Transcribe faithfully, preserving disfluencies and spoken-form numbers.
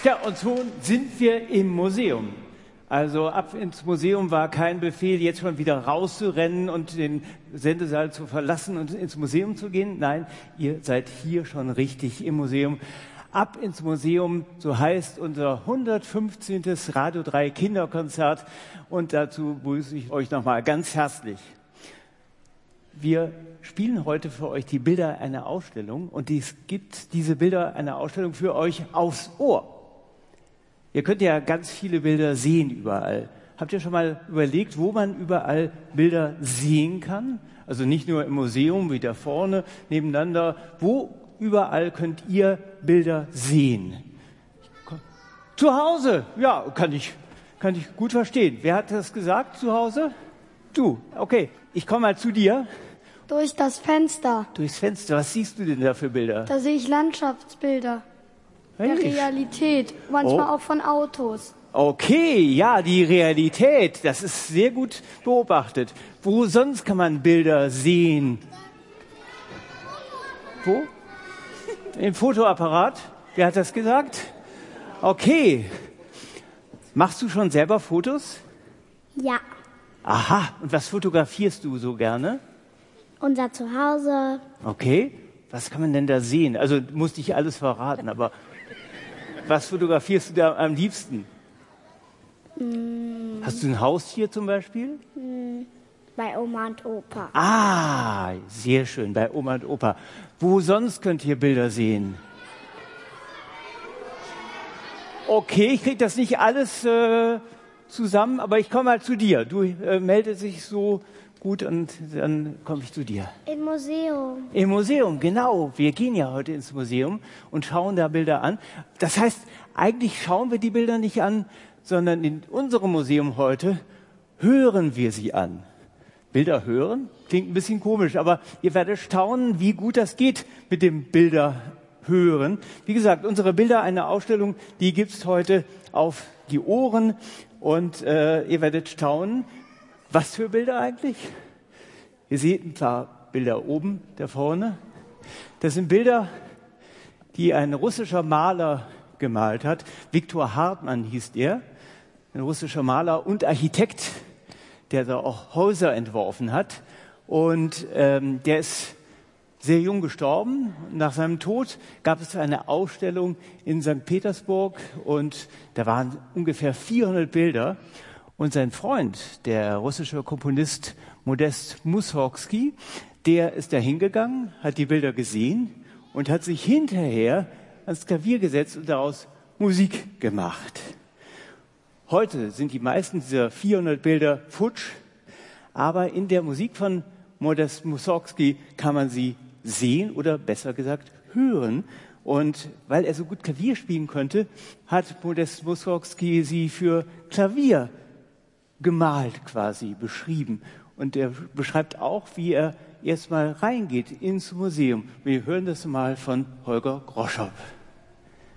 Ja, und so sind wir im Museum. Also ab ins Museum war kein Befehl, jetzt schon wieder rauszurennen und den Sendesaal zu verlassen und ins Museum zu gehen. Nein, ihr seid hier schon richtig im Museum. Ab ins Museum, so heißt unser hundertfünfzehnten Radio drei Kinderkonzert. Und dazu begrüße ich euch nochmal ganz herzlich. Wir spielen heute für euch die Bilder einer Ausstellung und es gibt diese Bilder einer Ausstellung für euch aufs Ohr. Ihr könnt ja ganz viele Bilder sehen überall. Habt ihr schon mal überlegt, wo man überall Bilder sehen kann? Also nicht nur im Museum, wie da vorne, nebeneinander. Wo überall könnt ihr Bilder sehen? Zu Hause, ja, kann ich, kann ich gut verstehen. Wer hat das gesagt, zu Hause? Du, okay. Ich komme mal zu dir. Durch das Fenster. Durchs Fenster. Was siehst du denn da für Bilder? Da sehe ich Landschaftsbilder. Der Realität, manchmal oh. auch von Autos. Okay, ja, die Realität, das ist sehr gut beobachtet. Wo sonst kann man Bilder sehen? Wo? Im Fotoapparat? Wer hat das gesagt? Okay. Machst du schon selber Fotos? Ja. Aha, und was fotografierst du so gerne? Unser Zuhause. Okay, was kann man denn da sehen? Also musste ich alles verraten, aber was fotografierst du da am liebsten? Mm. Hast du ein Haustier zum Beispiel? Mm. Bei Oma und Opa. Ah, sehr schön, bei Oma und Opa. Wo sonst könnt ihr Bilder sehen? Okay, ich kriege das nicht alles äh, zusammen, aber ich komme mal zu dir. Du äh, meldest dich so gut und dann komme ich zu dir. Im Museum. Im Museum, genau. Wir gehen ja heute ins Museum und schauen da Bilder an. Das heißt, eigentlich schauen wir die Bilder nicht an, sondern in unserem Museum heute hören wir sie an. Bilder hören? Klingt ein bisschen komisch, aber ihr werdet staunen, wie gut das geht mit dem Bilder hören. Wie gesagt, unsere Bilder, eine Ausstellung, die gibt's heute auf die Ohren und äh, ihr werdet staunen. Was für Bilder eigentlich? Ihr seht ein paar Bilder oben, da vorne. Das sind Bilder, die ein russischer Maler gemalt hat. Viktor Hartmann hieß er, ein russischer Maler und Architekt, der da auch Häuser entworfen hat. Und ähm, der ist sehr jung gestorben. Nach seinem Tod gab es eine Ausstellung in Sankt Petersburg und da waren ungefähr vierhundert Bilder. Und sein Freund, der russische Komponist Modest Mussorgsky, der ist da hingegangen, hat die Bilder gesehen und hat sich hinterher ans Klavier gesetzt und daraus Musik gemacht. Heute sind die meisten dieser vierhundert Bilder futsch, aber in der Musik von Modest Mussorgsky kann man sie sehen oder besser gesagt hören. Und weil er so gut Klavier spielen konnte, hat Modest Mussorgsky sie für Klavier gemalt quasi, beschrieben. Und er beschreibt auch, wie er erstmal reingeht ins Museum. Wir hören das mal von Holger Groschow.